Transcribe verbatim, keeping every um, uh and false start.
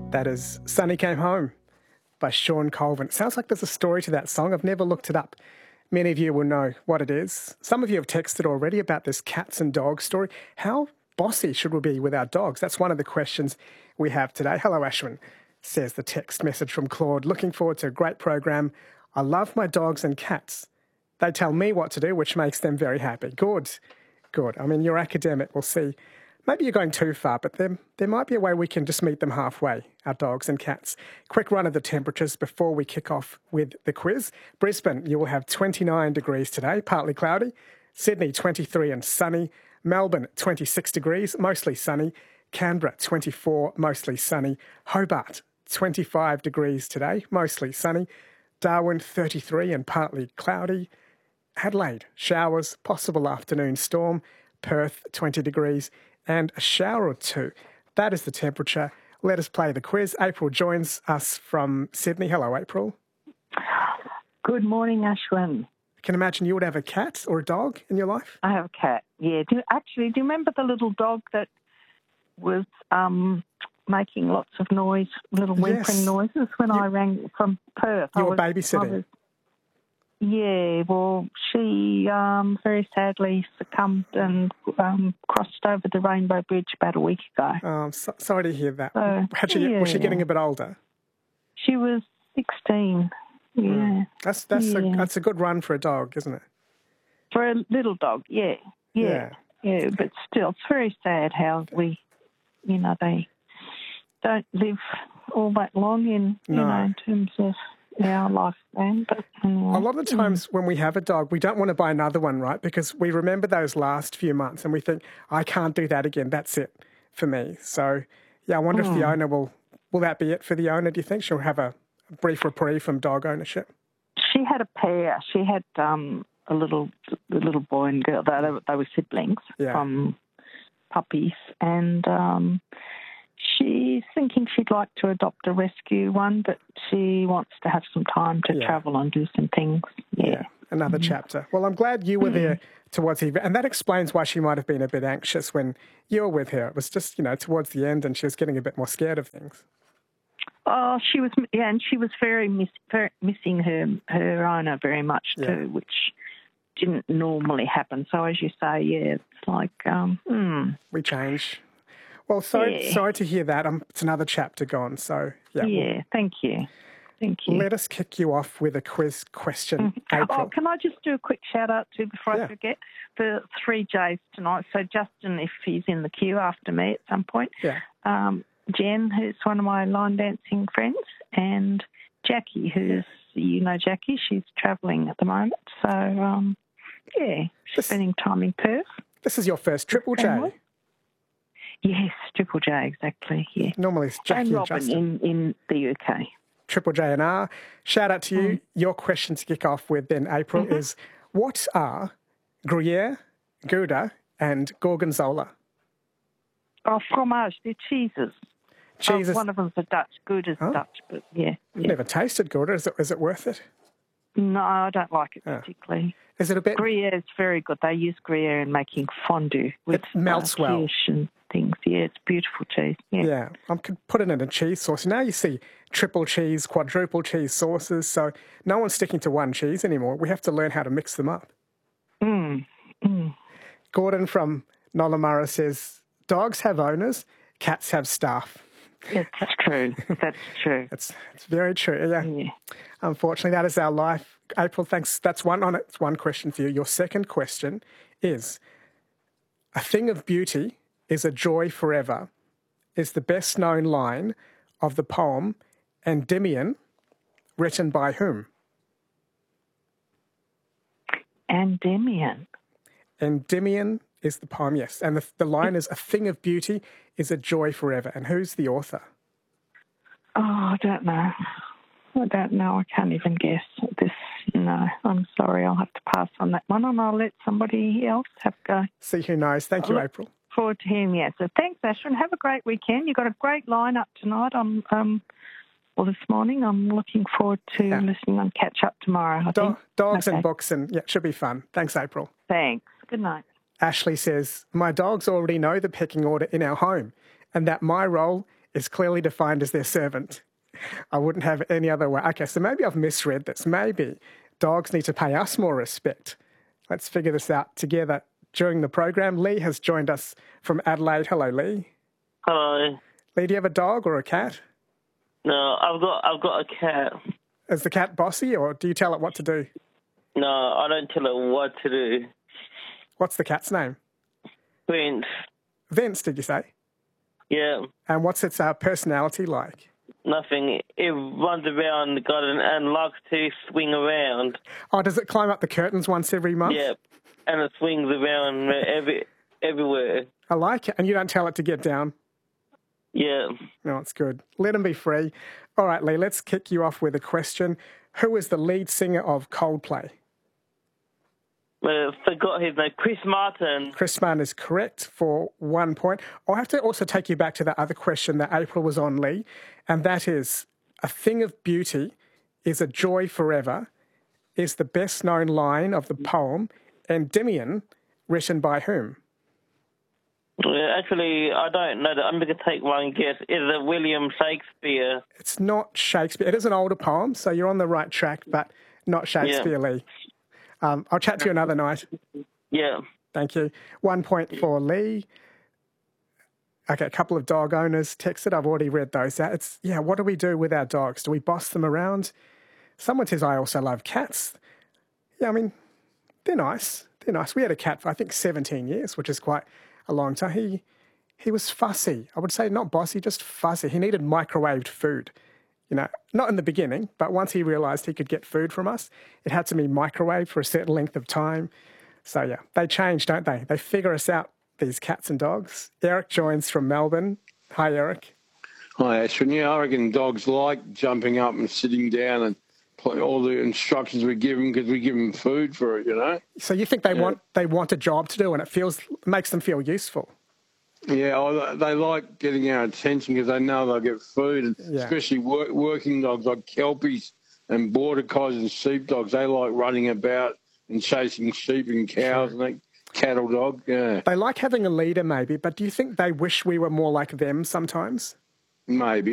That is Sunny Came Home by Sean Colvin. It sounds like there's a story to that song. I've never looked it up. Many of you will know what it is. Some of you have texted already about this cats and dogs story. How bossy should we be with our dogs? That's one of the questions we have today. Hello, Ashwin, says the text message from Claude. Looking forward to a great program. I love my dogs and cats. They tell me what to do, which makes them very happy. Good, good. I mean, you're academic. We'll see. Maybe you're going too far, but there, there might be a way we can just meet them halfway, our dogs and cats. Quick run of the temperatures before we kick off with the quiz. Brisbane, you will have twenty-nine degrees today, partly cloudy. Sydney, twenty-three and sunny. Melbourne, twenty-six degrees, mostly sunny. Canberra, twenty-four, mostly sunny. Hobart, twenty-five degrees today, mostly sunny. Darwin, thirty-three and partly cloudy. Adelaide, showers, possible afternoon storm. Perth, twenty degrees. And a shower or two. That is the temperature. Let us play the quiz. April joins us from Sydney. Hello, April. Good morning, Ashwin. I can imagine you would have a cat or a dog in your life. I have a cat, yeah. Do, actually, do you remember the little dog that was um, making lots of noise, little whimpering Yes. noises when You- I rang from Perth? You I were was- babysitting. I was- Yeah, well, she um, very sadly succumbed and um, crossed over the Rainbow Bridge about a week ago. Oh, I'm so, sorry to hear that. So, Had she, Was she yeah. getting a bit older? She was sixteen, yeah. Mm. That's that's a Yeah. that's a good run for a dog, isn't it? For a little dog, yeah, yeah, yeah. But still, it's very sad how we, you know, they don't live all that long in, you No. know, in terms of our lifespan. But anyway. A lot of the times when we have a dog, we don't want to buy another one, right? Because we remember those last few months and we think, I can't do that again. That's it for me. So, yeah, I wonder if the owner will, will that be it for the owner? Do you think she'll have a brief reprieve from dog ownership? She had a pair. She had um, a little, a little boy and girl. They, they were- they were siblings Yeah. from puppies, and um, she's thinking she'd like to adopt a rescue one, but she wants to have some time to Yeah. travel and do some things. Yeah. Another chapter. Well, I'm glad you were there towards the event. And that explains why she might have been a bit anxious when you were with her. It was just, you know, towards the end and she was getting a bit more scared of things. Oh, she was, yeah, and she was very, miss, very missing her her owner very much too, Yeah. which didn't normally happen. So as you say, yeah, it's like, um, hmm, We change. Well, sorry, Yeah. sorry to hear that. Um, it's another chapter gone. So, yeah. well, yeah, thank you, thank you. let us kick you off with a quiz question, Oh, April. can I just do a quick shout out too before Yeah. I forget the three J's tonight? So Justin, if he's in the queue after me at some point, Yeah. um, Jen, who's one of my line dancing friends, and Jackie, who's you know Jackie, she's travelling at the moment. So um, yeah, she's This- spending time in Perth. This is your first Triple J. Family. Yes, Triple J, exactly. Yeah, Normally it's Jackie and and, Robin Justin. in in the U K. Triple J and R. Shout out to you. Mm. Your question to kick off with then, April, Mm-hmm. is what are Gruyere, Gouda and Gorgonzola? Oh, fromage, they're cheeses. Cheeses. Oh, one of them's a Dutch. Good as Oh. Dutch, but yeah. I've yeah. never tasted Gouda. Is it, is it worth it? No, I don't like it Oh. particularly. Is it a bit... Gruyere is very good. They use Gruyere in making fondue with It melts uh, well. quiche and things. Yeah, it's beautiful cheese. Yeah. Yeah, I could put it in a cheese sauce. Now you see triple cheese, quadruple cheese sauces. So no one's sticking to one cheese anymore. We have to learn how to mix them up. Mm. Mm. Gordon from Nollamurra says, dogs have owners, cats have staff. It's true. That's true. It's, it's very true, yeah. Yeah. Unfortunately, that is our life. April, thanks. That's one on it. It's one question for you. Your second question is, a thing of beauty is a joy forever is the best known line of the poem Endymion, written by whom? Endymion. Endymion is the poem, yes. And the, the line is, a thing of beauty is a joy forever. And who's the author? Oh, I don't know. I don't know. I can't even guess this. No, I'm sorry. I'll have to pass on that one, and I'll let somebody else have a go. See who knows. Thank you, Look April. Forward to hearing the answer. Thanks, Ashwin. Have a great weekend. You've got a great lineup tonight. I'm, um, well, this morning. I'm looking forward to Yeah. listening on Catch Up tomorrow. I Do- think. dogs Okay. and books, and yeah, should be fun. Thanks, April. Thanks. Good night. Ashley says, my dogs already know the pecking order in our home and that my role is clearly defined as their servant. I wouldn't have it any other way. Okay, so maybe I've misread this. Maybe dogs need to pay us more respect. Let's figure this out together during the program. Lee has joined us from Adelaide. Hello, Lee. Hello. Lee, do you have a dog or a cat? No, I've got I've got a cat. Is the cat bossy, or do you tell it what to do? No, I don't tell it what to do. What's the cat's name? Vince. Vince, did you say? Yeah. And what's its uh, personality like? Nothing. It runs around the garden and likes to swing around. Oh, does it climb up the curtains once every month? Yeah, and it swings around every everywhere. I like it. And you don't tell it to get down? Yeah. No, it's good. Let him be free. All right, Lee, let's kick you off with a question. Who is the lead singer of Coldplay? I forgot his name. Chris Martin. Chris Martin is correct for one point. I'll have to also take you back to that other question that April was on, Lee, and that is, a thing of beauty is a joy forever, is the best-known line of the poem Endymion, written by whom? Actually, I don't know that. I'm going to take one guess. Is it William Shakespeare? It's not Shakespeare. It is an older poem, so you're on the right track, but not Shakespeare, yeah. Lee. Um, I'll chat to you another night. Yeah. Thank you. One point for Lee. Okay, a couple of dog owners texted. I've already read those out. It's, yeah, what do we do with our dogs? Do we boss them around? Someone says, I also love cats. Yeah, I mean, they're nice. They're nice. We had a cat for, I think, seventeen years, which is quite a long time. He, he was fussy. I would say not bossy, just fussy. He needed microwaved food. You know, not in the beginning, but once he realised he could get food from us, it had to be microwaved for a certain length of time. So, yeah, they change, don't they? They figure us out, these cats and dogs. Eric joins from Melbourne. Hi, Eric. Hi, Ashwin. Yeah, I reckon dogs like jumping up and sitting down and play all the instructions we give them because we give them food for it, you know? So you think they yeah. want they want a job to do and it feels makes them feel useful? Yeah, oh, they like getting our attention because they know they'll get food, and yeah. especially work, working dogs like Kelpies and Border Collies and sheepdogs. They like running about and chasing sheep and cows sure. and they, cattle dog, yeah. They like having a leader maybe, but do you think they wish we were more like them sometimes? Maybe.